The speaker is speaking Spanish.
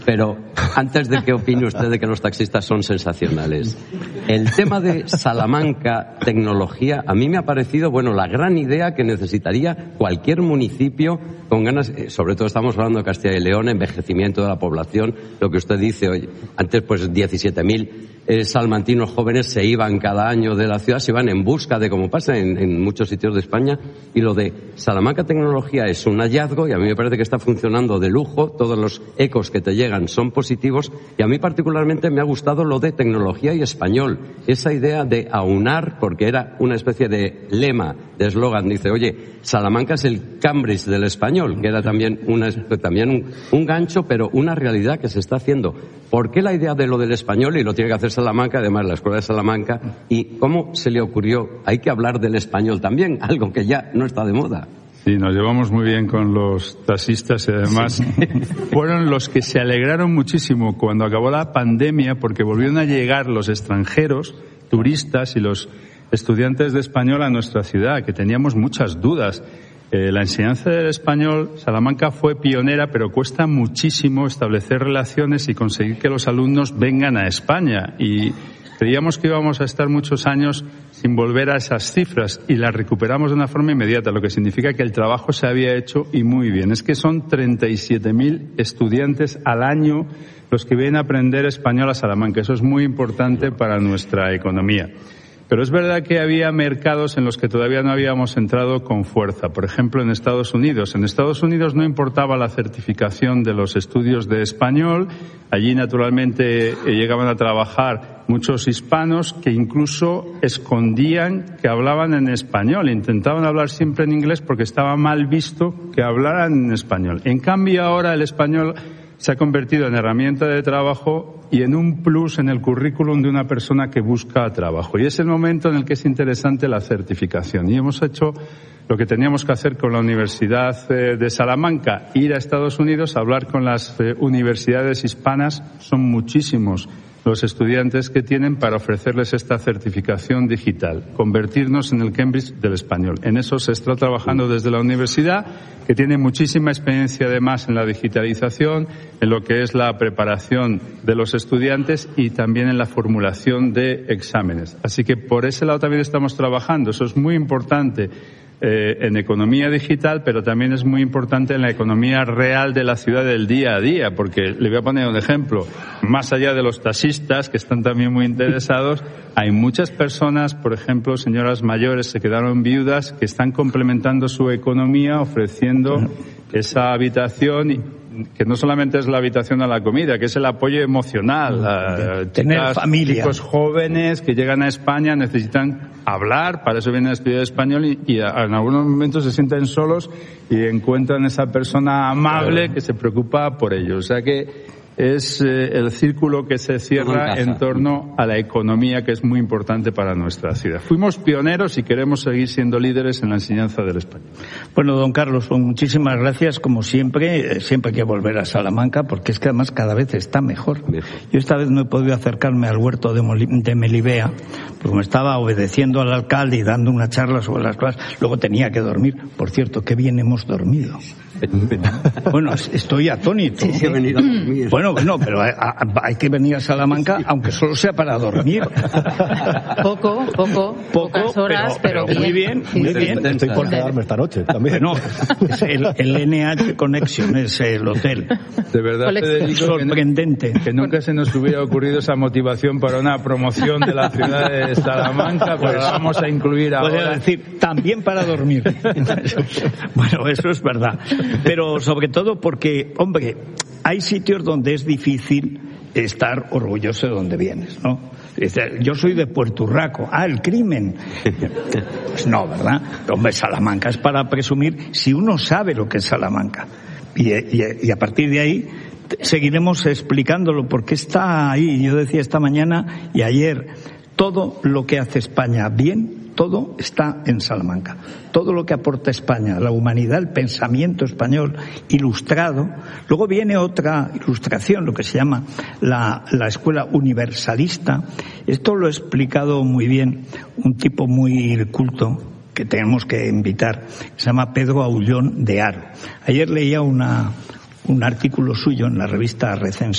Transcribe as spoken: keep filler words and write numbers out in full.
Pero antes de que opine usted de que los taxistas son sensacionales, el tema de Salamanca, tecnología, a mí me ha parecido, bueno, la gran idea que necesitaría cualquier municipio con ganas, sobre todo estamos hablando de Castilla y León, envejecimiento de la población, lo que usted dice, oye, antes pues diecisiete mil eh, salmantinos jóvenes se iban cada año de la ciudad, se iban en busca de, como pasa en, en muchos sitios de España, y lo de Salamanca Tecnología es un hallazgo y a mí me parece que está funcionando de lujo, todos los ecos que te llegan son positivos, y a mí particularmente me ha gustado lo de tecnología y español, esa idea de aunar, porque era una especie de lema, de eslogan, dice, oye, Salamanca es el Cambridge del español, que era también, una, también un, un gancho, pero una realidad que se está haciendo. ¿Por qué la idea de lo del español? Y lo tiene que hacer Salamanca, además la Escuela de Salamanca, y ¿cómo se le ocurrió? Hay que hablar del español también, algo que ya no está de moda. Sí, nos llevamos muy bien con los taxistas y además sí. Fueron los que se alegraron muchísimo cuando acabó la pandemia porque volvieron a llegar los extranjeros, turistas y los estudiantes de español a nuestra ciudad, que teníamos muchas dudas. Eh, la enseñanza del español, Salamanca fue pionera, pero cuesta muchísimo establecer relaciones y conseguir que los alumnos vengan a España. Y creíamos que íbamos a estar muchos años sin volver a esas cifras y las recuperamos de una forma inmediata, lo que significa que el trabajo se había hecho y muy bien. Es que son treinta y siete mil estudiantes al año los que vienen a aprender español a Salamanca. Eso es muy importante para nuestra economía. Pero es verdad que había mercados en los que todavía no habíamos entrado con fuerza. Por ejemplo, en Estados Unidos. En Estados Unidos no importaba la certificación de los estudios de español. Allí, naturalmente, llegaban a trabajar muchos hispanos que incluso escondían que hablaban en español. Intentaban hablar siempre en inglés porque estaba mal visto que hablaran en español. En cambio, ahora el español se ha convertido en herramienta de trabajo y en un plus en el currículum de una persona que busca trabajo. Y es el momento en el que es interesante la certificación. Y hemos hecho lo que teníamos que hacer con la Universidad de Salamanca, ir a Estados Unidos a hablar con las universidades hispanas. Son muchísimos los estudiantes que tienen para ofrecerles esta certificación digital, convertirnos en el Cambridge del español. En eso se está trabajando desde la universidad, que tiene muchísima experiencia además en la digitalización, en lo que es la preparación de los estudiantes y también en la formulación de exámenes. Así que por ese lado también estamos trabajando. Eso es muy importante Eh, en economía digital, pero también es muy importante en la economía real de la ciudad del día a día, porque le voy a poner un ejemplo. Más allá de los taxistas, que están también muy interesados, hay muchas personas, por ejemplo, señoras mayores, se quedaron viudas, que están complementando su economía ofreciendo esa habitación y que no solamente es la habitación a la comida, que es el apoyo emocional. A tener chicas, familia. Chicos jóvenes que llegan a España necesitan hablar, para eso vienen a estudiar español y, y a, en algunos momentos se sienten solos y encuentran esa persona amable que se preocupa por ellos. O sea que es eh, el círculo que se cierra en torno a la economía, que es muy importante para nuestra ciudad. Fuimos pioneros y queremos seguir siendo líderes en la enseñanza del español. Bueno, don Carlos, pues muchísimas gracias, como siempre. Siempre hay que volver a Salamanca, porque es que además cada vez está mejor. Yo esta vez no he podido acercarme al huerto de, Moli- de Melibea, porque me estaba obedeciendo al alcalde y dando una charla sobre las cosas. Luego tenía que dormir. Por cierto, qué bien hemos dormido. Bueno, estoy atónito. Sí, sí, he venido a dormir. Bueno, no, pero hay, hay que venir a Salamanca, aunque solo sea para dormir. Poco, poco, Poco, pocas horas, pero, pero, pero, muy bien, muy bien. Estoy por quedarme esta noche también. Bueno, es el, el N H Connection, es el hotel. De verdad, Federico, sorprendente. Que, no, que nunca se nos hubiera ocurrido esa motivación para una promoción de la ciudad de Salamanca, pero la vamos a incluir ahora. Podría decir, también para dormir. Bueno, eso es verdad. Pero sobre todo porque, hombre, hay sitios donde es difícil estar orgulloso de donde vienes, ¿no? Dice, yo soy de Puerto Urraco. Ah, el crimen. Pues no, ¿verdad? Hombre, Salamanca es para presumir si uno sabe lo que es Salamanca. Y, y, y a partir de ahí seguiremos explicándolo porque está ahí. Yo decía esta mañana y ayer, todo lo que hace España bien, todo está en Salamanca. Todo lo que aporta España, la humanidad, el pensamiento español ilustrado. Luego viene otra ilustración, lo que se llama la, la escuela universalista. Esto lo ha explicado muy bien un tipo muy culto que tenemos que invitar. Se llama Pedro Aullón de Haro. Ayer leía una un artículo suyo en la revista Recensión